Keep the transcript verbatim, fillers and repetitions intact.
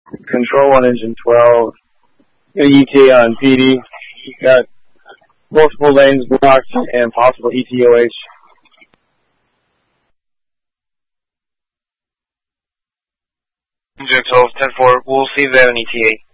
Control one, engine twelve. E T A on P D. Got multiple lanes blocked and possible E T O H. Engine twelve, ten four, we'll see that on E T A.